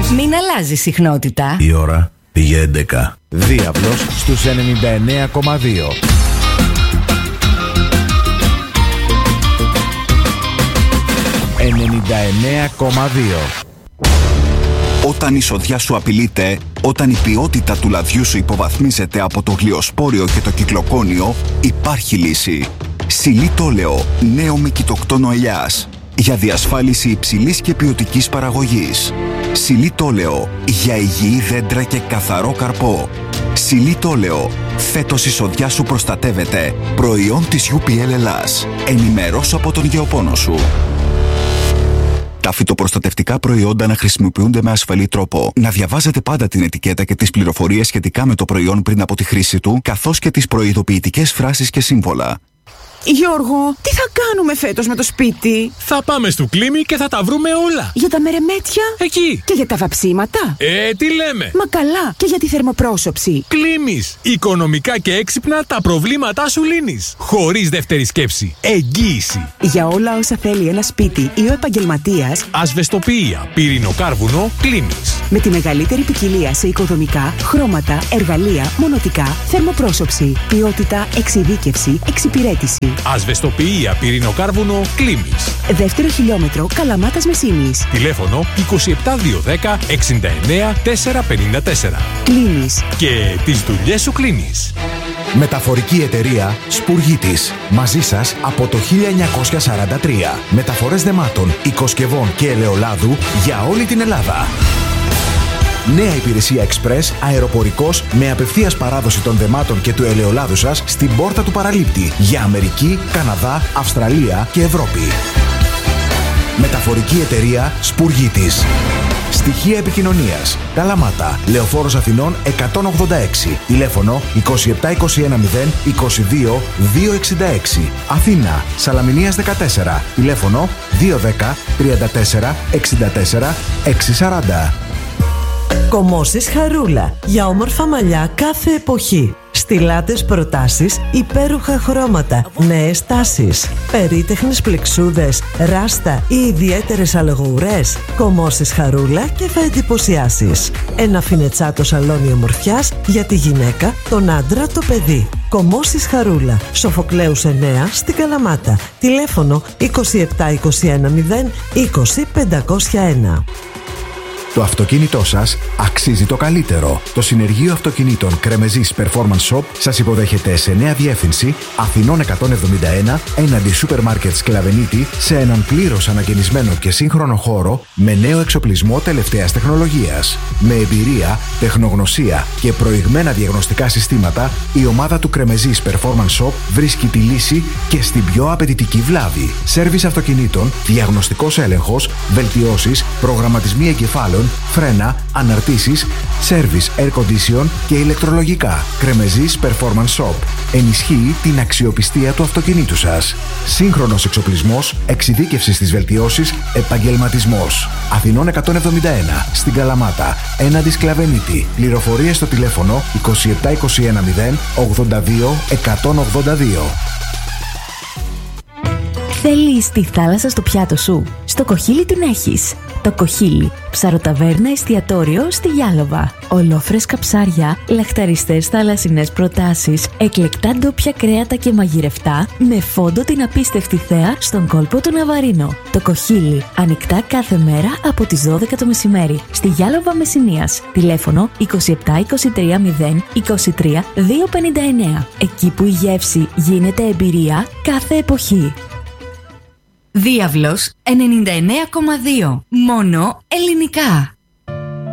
Μην αλλάζει συχνότητα. Η ώρα πήγε 11. Διάβλος στους 99,2. Όταν η σοδιά σου απειλείται, όταν η ποιότητα του λαδιού σου υποβαθμίζεται από το γλυοσπόριο και το κυκλοκόνιο, υπάρχει λύση. Xylitoleo, νέο με κοιτοκτόνο ελιάς. Για διασφάλιση υψηλής και ποιοτικής παραγωγής. Xylitoleo, για υγιή δέντρα και καθαρό καρπό. Xylitoleo, φέτος η σοδιά σου προστατεύεται. Προϊόν της UPL Ελλάς. Ενημερώσου από τον γεωπόνο σου. Τα φυτοπροστατευτικά προϊόντα να χρησιμοποιούνται με ασφαλή τρόπο. Να διαβάζετε πάντα την ετικέτα και τις πληροφορίες σχετικά με το προϊόν πριν από τη χρήση του, καθώς και τις προειδοποιητικές φράσεις και σύμβολα. Γιώργο, τι θα κάνουμε φέτος με το σπίτι? Θα πάμε στο Κλίμι και θα τα βρούμε όλα. Για τα μερεμέτια? Εκεί. Και για τα βαψίματα? Τι λέμε? Μα καλά, και για τη θερμοπρόσωψη. Κλίμις. Οικονομικά και έξυπνα τα προβλήματά σου λύνεις. Χωρίς δεύτερη σκέψη. Εγγύηση. Για όλα όσα θέλει ένα σπίτι ή ο επαγγελματίας. Ασβεστοποιία, πυρηνοκάρβουνο, Κλίμις. Με τη μεγαλύτερη ποικιλία σε οικοδομικά, χρώματα, εργαλεία, μονοτικά, θερμοπρόσωψη, ποιότητα, εξειδίκευση, εξυπηρέτηση. Ασβεστοποιία, πυρηνοκάρβουνο, Κλίμις. Δεύτερο χιλιόμετρο, Καλαμάτας Μεσίνης. Τηλέφωνο 27210 69 454. Κλίμις. Και τις δουλειές σου κλείνεις. Μεταφορική εταιρεία Σπουργίτης. Μαζί σας από το 1943. Μεταφορές δεμάτων, οικοσκευών και ελαιολάδου για όλη την Ελλάδα. Νέα υπηρεσία Express αεροπορικός με απευθείας παράδοση των δεμάτων και του ελαιολάδου σας στην πόρτα του παραλήπτη για Αμερική, Καναδά, Αυστραλία και Ευρώπη. Μεταφορική εταιρεία Σπουργίτης. Στοιχεία επικοινωνίας. Καλαμάτα, Λεωφόρος Αθηνών 186. Τηλέφωνο 27210 22 266. Αθήνα, Σαλαμινίας 14. Τηλέφωνο 210 34 64 640. Κομμώσεις Χαρούλα. Για όμορφα μαλλιά κάθε εποχή. Στιλάτες προτάσεις, υπέροχα χρώματα, νέες τάσεις. Περίτεχνες πλεξούδες, ράστα ή ιδιαίτερες αλογοουρές. Κομμώσεις Χαρούλα και θα εντυπωσιάσεις. Ένα φινετσάτο σαλόνι ομορφιάς για τη γυναίκα, τον άντρα, το παιδί. Κομμώσεις Χαρούλα. Σοφοκλέους 9 στην Καλαμάτα. Τηλέφωνο 2721 0 20 501. Το αυτοκίνητό σας αξίζει το καλύτερο. Το Συνεργείο Αυτοκινήτων Κρεμεζής Performance Shop σας υποδέχεται σε νέα διεύθυνση Αθηνών 171 έναντι Σούπερ Μάρκετ Σκλαβενίτη σε έναν πλήρως ανακαινισμένο και σύγχρονο χώρο με νέο εξοπλισμό τελευταίας τεχνολογίας. Με εμπειρία, τεχνογνωσία και προηγμένα διαγνωστικά συστήματα, η ομάδα του Κρεμεζής Performance Shop βρίσκει τη λύση και στην πιο απαιτητική βλάβη. Σέρβις αυτοκινήτων, διαγνωστικός έλεγχος, βελτιώσεις, προγραμματισμοί εγκεφάλων, φρένα, αναρτήσεις, service air condition και ηλεκτρολογικά. Κρεμεζής Performance Shop. Ενισχύει την αξιοπιστία του αυτοκινήτου σας. Σύγχρονος εξοπλισμός, εξειδίκευση στις βελτιώσεις, επαγγελματισμός. Αθηνών 171, στην Καλαμάτα, έναντι Σκλαβενίτη. Πληροφορίες στο τηλέφωνο 2721 0 82 182. Θέλεις τη θάλασσα στο πιάτο σου? Στο Κοχύλι την έχεις. Το Κοχύλι, ψαροταβέρνα εστιατόριο στη Γιάλοβα. Ολόφρεσκα ψάρια, λαχταριστές θαλασσινές προτάσεις, εκλεκτά ντόπια κρέατα και μαγειρευτά, με φόντο την απίστευτη θέα στον κόλπο του Ναβαρίνο. Το Κοχύλι, ανοιχτά κάθε μέρα από τις 12 το μεσημέρι. Στη Γιάλοβα Μεσσηνίας. Τηλέφωνο 2723 0 23 259. Εκεί που η γεύση γίνεται εμπειρία κάθε εποχή. Διάβλος 99,2. Μόνο ελληνικά.